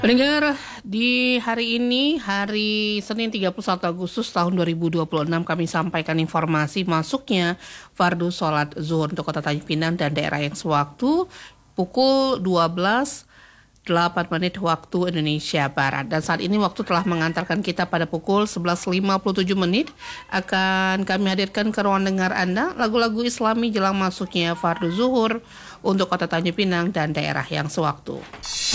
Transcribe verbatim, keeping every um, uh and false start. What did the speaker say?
Pendengar, di hari ini, hari Senin tiga puluh satu Agustus tahun dua ribu dua puluh enam, kami sampaikan informasi masuknya fardu sholat zuhur untuk Kota Tanjung Pinang dan daerah yang sewaktu pukul dua belas delapan menit waktu Indonesia Barat. Dan saat ini waktu telah mengantarkan kita pada pukul sebelas lima puluh tujuh menit. Akan kami hadirkan ke ruang dengar Anda lagu-lagu Islami jelang masuknya fardu zuhur untuk Kota Tanjung Pinang dan daerah yang sewaktu.